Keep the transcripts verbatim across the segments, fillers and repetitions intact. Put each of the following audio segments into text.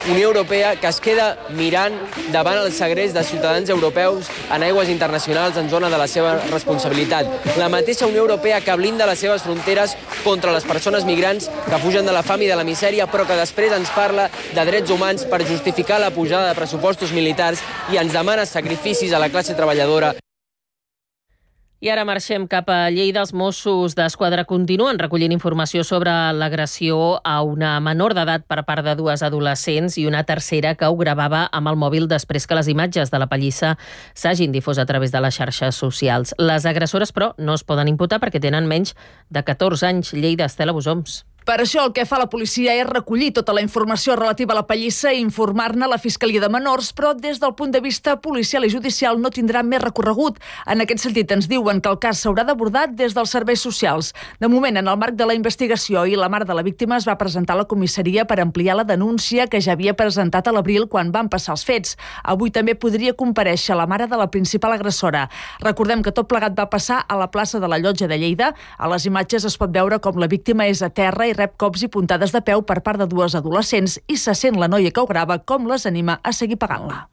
Unió Europea que es queda mirant davant el segrest de ciutadans europeus en aigües internacionals en zona de la seva responsabilitat. La mateixa Unió Europea que blinda les seves fronteres contra les persones migrants que fugen de la fam i de la misèria, però que després ens parla de drets humans per justificar la pujada de pressupostos militars i ens demana sacrificis a la classe treballadora. I ara marxem cap a Lleida. Els Mossos d'Esquadra continuen recollint informació sobre l'agressió a una menor d'edat per part de dues adolescents i una tercera que ho gravava amb el mòbil després que les imatges de la pallissa s'hagin difós a través de les xarxes socials. Les agressores, però, no es poden imputar perquè tenen menys de catorze anys. Lleida, Estela Busoms. Per això el que fa la policia és recollir tota la informació relativa a la pallissa i informar-ne a la Fiscalia de Menors, però des del punt de vista policial i judicial no tindrà més recorregut. En aquest sentit ens diuen que el cas s'haurà d'abordar des dels serveis socials. De moment, en el marc de la investigació i la mare de la víctima es va presentar a la comissaria per ampliar la denúncia que ja havia presentat a l'abril quan van passar els fets. Avui també podria comparèixer la mare de la principal agressora. Recordem que tot plegat va passar a la plaça de la Llotja de Lleida. A les imatges es pot veure com la víctima és a terra i rep cops i puntades de peu per part de dues adolescents i se sent la noia que ho grava com les anima a seguir pagant-la.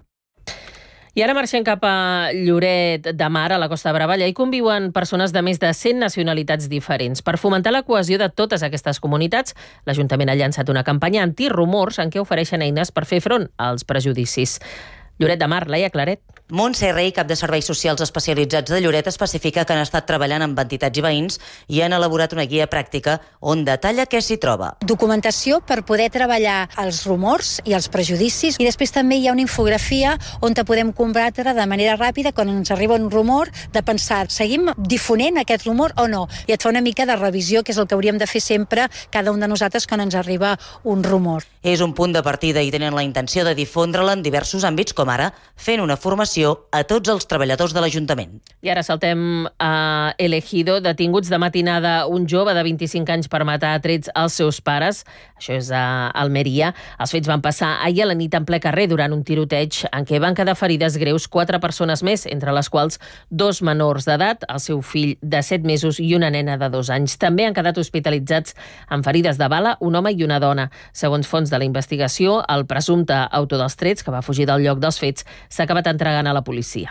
I ara marxem cap a Lloret de Mar, a la Costa Brava. Allà hi conviuen persones de més de cent nacionalitats diferents. Per fomentar la cohesió de totes aquestes comunitats, l'Ajuntament ha llançat una campanya antirumors en què ofereixen eines per fer front als prejudicis. Lloret de Mar, Laia Claret. Montse Rei, cap de Serveis Socials Especialitzats de Lloret, especifica que han estat treballant amb entitats i veïns i han elaborat una guia pràctica on detalla què s'hi troba. Documentació per poder treballar els rumors i els prejudicis, i després també hi ha una infografia on te podem combatre de manera ràpida quan ens arriba un rumor, de pensar, seguim difonent aquest rumor o no? I et fa una mica de revisió, que és el que hauríem de fer sempre cada un de nosaltres quan ens arriba un rumor. És un punt de partida i tenen la intenció de difondre-la en diversos àmbits, com ara fent una formació a tots els treballadors de l'Ajuntament. I ara saltem a El Ejido. Detinguts de matinada un jove de vint-i-cinc anys per matar a trets als seus pares. Això és a Almeria. Els fets van passar ahir a la nit en ple carrer durant un tiroteig en què van quedar ferides greus quatre persones més, entre les quals dos menors d'edat, el seu fill de set mesos i una nena de dos anys. També han quedat hospitalitzats amb ferides de bala un home i una dona. Segons fonts de la investigació, el presumpte autor dels trets, que va fugir del lloc dels fets, s'ha acabat entregant a la policia.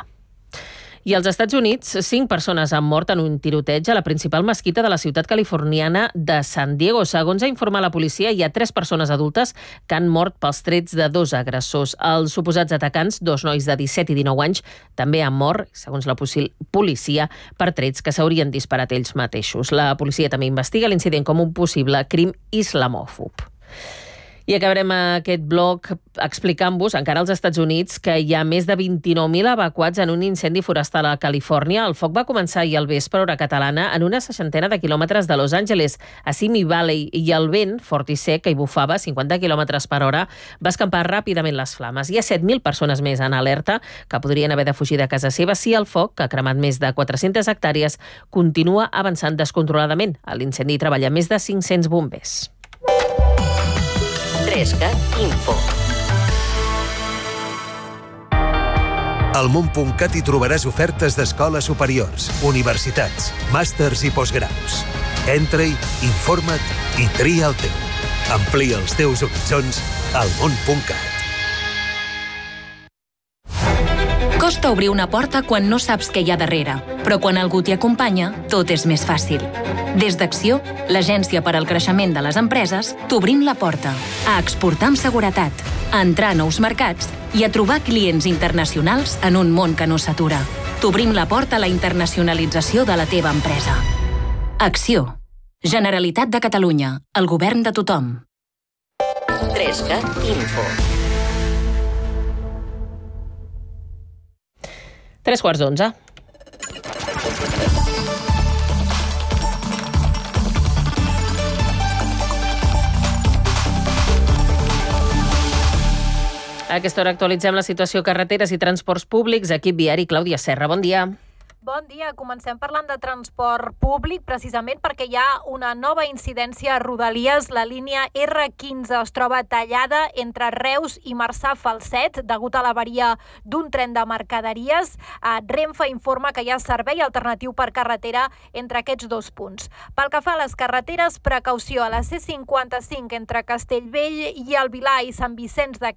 I als Estats Units, cinc persones han mort en un tiroteig a la principal mesquita de la ciutat californiana de San Diego. Segons ha informat la policia, hi ha tres persones adultes que han mort pels trets de dos agressors. Els suposats atacants, dos nois de disset i dinou anys, també han mort, segons la policia, per trets que s'haurien disparat ells mateixos. La policia també investiga l'incident com un possible crim islamòfob. I acabarem aquest bloc explicant-vos, encara als Estats Units, que hi ha més de vint-i-nou mil evacuats en un incendi forestal a Califòrnia. El foc va començar ahir al vespre, hora catalana, en una seixantena de quilòmetres de Los Angeles, a Simi Valley, i el vent, fort i sec, que hi bufava a cinquanta quilòmetres per hora, va escampar ràpidament les flames. Hi ha set mil persones més en alerta que podrien haver de fugir de casa seva si el foc, que ha cremat més de quatre-centes hectàrees, continua avançant descontroladament. A l'incendi treballa més de cinc-cents bombers. Trescat Info. Al món punt cat hi trobaràs ofertes d'escoles superiors, universitats, màsters i postgraus. Entra-hi, informa't i tria el teu. Amplia els teus horitzons al món punt cat. Costa obrir una porta quan no saps què hi ha darrere, però quan algú t'hi acompanya, tot és més fàcil. Des d'Acció, l'agència per al creixement de les empreses, t'obrim la porta a exportar amb seguretat, a entrar a nous mercats i a trobar clients internacionals en un món que no s'atura. T'obrim la porta a la internacionalització de la teva empresa. Acció. Generalitat de Catalunya. El govern de tothom. Trescat Info. Tres quarts d'onze. A aquesta hora actualitzem la situació a carreteres i transports públics. Equip viari, Clàudia Serra, bon dia. Bon dia. Comencem parlant de transport públic, precisament perquè hi ha una nova incidència a Rodalies. La línia erre quinze es troba tallada entre Reus i Marçà-Falset degut a l'avaria d'un tren de mercaderies. Renfe informa que hi ha servei alternatiu per carretera entre aquests dos punts. Pel que fa a les carreteres, precaució a la ce cinquanta-cinc entre Castellvell i el Vilar i Sant Vicenç de